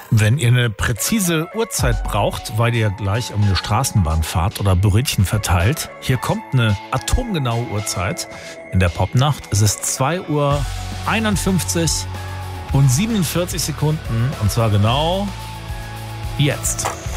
Wenn ihr eine präzise Uhrzeit braucht, weil ihr gleich um eine Straßenbahn fahrt oder Brötchen verteilt, hier kommt eine atomgenaue Uhrzeit in der Popnacht. Es ist 2:51 und 47 Sekunden und zwar genau jetzt.